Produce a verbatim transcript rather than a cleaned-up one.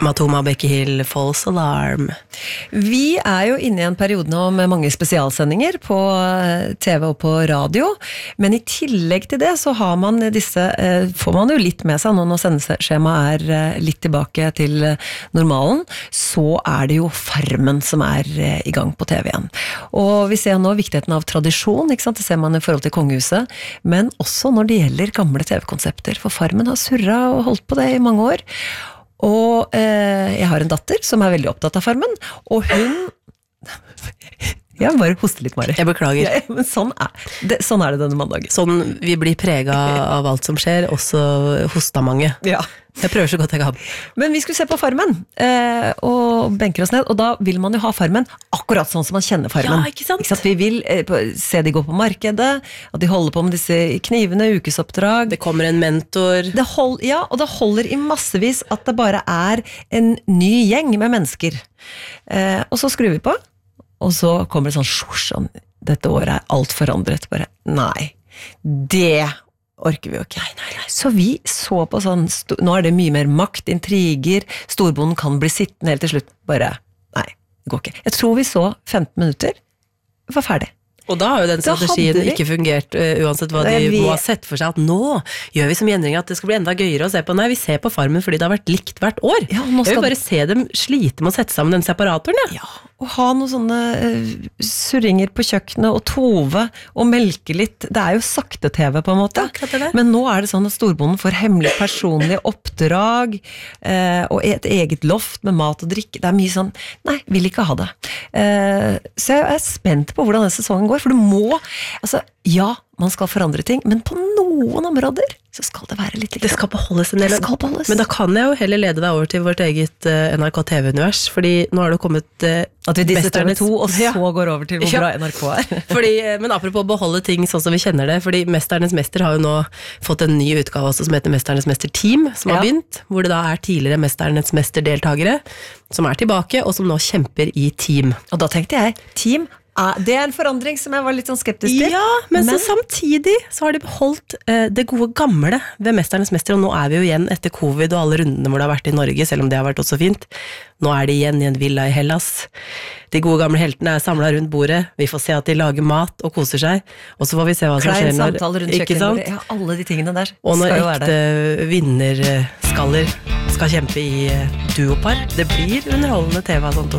Matoma Becky Hill, False Alarm. Vi er jo inne i en periode nå med mange spesialsendinger på T V og på radio, men i tillegg til det så har man disse, får man jo litt med seg nå når sendeskjemaet er litt tilbake til normalen, så er det jo Farmen som er i gang på T V igjen. Og vi ser nå viktigheten av tradisjon, ikke sant? Det ser man i forhold til kongehuset, men også når det gjelder gamle T V-konsepter, for Farmen har surret og holdt på det i mange år. Og eh, jeg har en datter som er veldig opptatt av Farmen, og hun... Jeg bare hoster litt, Mari. Jeg beklager. Ja, men sånn er, det, sånn er det denne mandagen. Sånn vi blir preget av alt som skjer, også hosta mange. Ja. Jeg prøver så godt jeg kan. Men vi skulle se på Farmen, eh, og benker oss ned, og da vil man jo ha Farmen akkurat sånn som man kjenner Farmen. Ja, ikke sant? Ikke sant? Vi vil eh, på, se de gå på markedet, at de holder på med disse knivene, ukesoppdrag. Det kommer en mentor. Det hold, ja, og det holder i massevis at det bare er en ny gjeng med mennesker. Eh, og så skrur vi på, og så kommer det sånn sjors, sånn, dette året er alt forandret. Bare, nei, det orker vi jo ikke. Nei, nei, nei. Så vi så på sånn, nå er det mye mer makt, intriger, storbonden kan bli sittende helt til slutt. Bare, nei, det går ikke. Jeg tror vi så femten minutter, var ferdig. Og da har jo den strategien vi... ikke fungert, uh, uansett hva de vi... må ha sett for seg, at nå gjør vi som gjendringer at det skal bli enda gøyere å se på. Nei, vi ser på Farmen fordi det har vært likt hvert år. Ja, nå skal... Jeg vil bare se dem slite med å sette sammen den separatoren, ja. Ja, og ha noen sånne uh, surringer på kjøkkenet, og tove, og melke litt. Det er jo sakte-T V på en måte. Akkurat det. Men nå er det sånn at storbonden får hemmelig personlige oppdrag, uh, og et eget loft med mat og drikke. Det er mye sånn, nei, vil ikke ha det. Uh, så jeg er spent på hvordan denne sesongen går, for du må, altså, ja, man skal forandre ting, men på noen områder så skal det være litt likt. Det skal beholdes en del. Det skal beholdes. Men da kan jeg jo heller lede deg over til vårt eget uh, N R K T V-univers, fordi nå har det kommet uh, at vi disser T V to, og så ja. går over til hvor bra N R K er. fordi, men apropos beholde ting sånn som vi kjenner det, fordi Mesternes Mester har jo nå fått en ny utgave også som heter Mesternes Mester Team, som har ja. begynt, hvor det da er tidligere Mesternes Mester-deltagere som er tilbake, og som nå kjemper i team. Og da tenkte jeg, team, det er en forandring som jeg var litt sånn skeptisk til. Ja, men, men... så samtidig så har de beholdt uh, det gode gamle ved Mesternes Mester, og nå er vi jo igjen etter covid og alle rundene hvor det har vært i Norge, selv om det har vært også fint. Nå er de igjen i en villa i Hellas. De gode gamle heltene er samlet rundt bordet. Vi får se at de lager mat og koser seg, og så får vi se hva som skjer når, samtale rundt kjøkkenbordet. Ja, alle de tingene der. Og når ekte vinnerskaller skal kjempe i duopar. Det blir underholdende T V av sånt også.